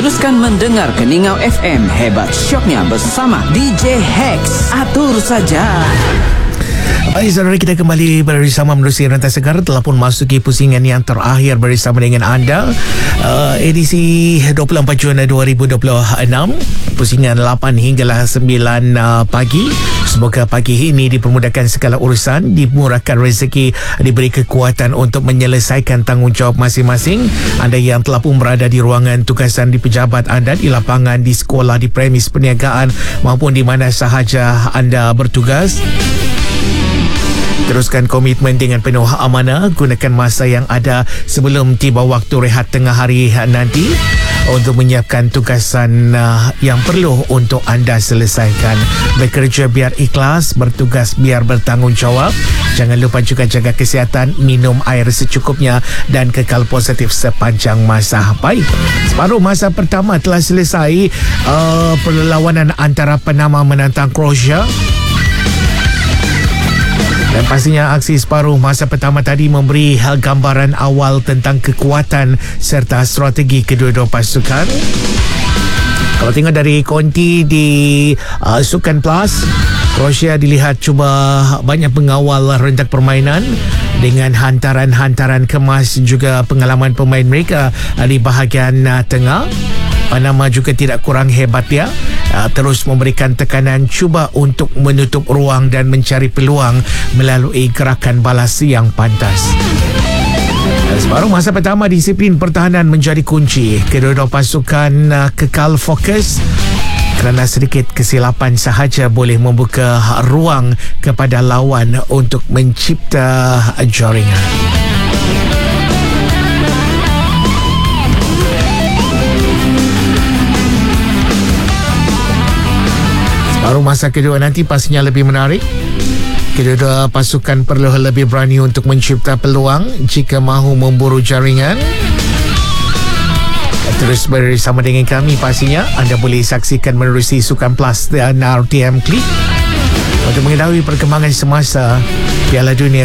Teruskan mendengar Keningau FM. Hebat syoknya bersama DJ Hex. Atur saja. Baik, saudara, kita kembali bersama menerusi Rentas Segar. Telah pun masuki pusingan yang terakhir bersama dengan anda, edisi 24 Jun 2026, pusingan 8 hinggalah 9 pagi. Semoga pagi ini dipermudahkan segala urusan, dimurahkan rezeki, diberi kekuatan untuk menyelesaikan tanggungjawab masing-masing. Anda yang telah pun berada di ruangan tugasan di pejabat anda, di lapangan, di sekolah, di premis perniagaan maupun di mana sahaja anda bertugas, teruskan komitmen dengan penuh amanah. Gunakan masa yang ada sebelum tiba waktu rehat tengah hari nanti untuk menyiapkan tugasan yang perlu untuk anda selesaikan. Bekerja biar ikhlas, bertugas biar bertanggungjawab. Jangan lupa juga jaga kesihatan, minum air secukupnya dan kekal positif sepanjang masa. Baik, separuh masa pertama telah selesai. Perlawanan antara Panama menantang Croatia. Dan pastinya aksi separuh masa pertama tadi memberi gambaran awal tentang kekuatan serta strategi kedua-dua pasukan. Kalau tengok dari konti di Sukan Plus, Croatia dilihat cuba banyak pengawal rentak permainan dengan hantaran-hantaran kemas, juga pengalaman pemain mereka di bahagian tengah. Panama juga tidak kurang hebat dia, terus memberikan tekanan, cuba untuk menutup ruang dan mencari peluang melalui gerakan balas yang pantas. Separuh masa pertama, disiplin pertahanan menjadi kunci. Kedua-dua pasukan kekal fokus kerana sedikit kesilapan sahaja boleh membuka ruang kepada lawan untuk mencipta jaringan. Baru masa kedua nanti pastinya lebih menarik. Kedua-dua pasukan perlu lebih berani untuk mencipta peluang jika mahu memburu jaringan. Terus bersama dengan kami pastinya anda boleh saksikan menerusi Sukan Plus dan RTM Klik untuk mengetahui perkembangan semasa Piala Dunia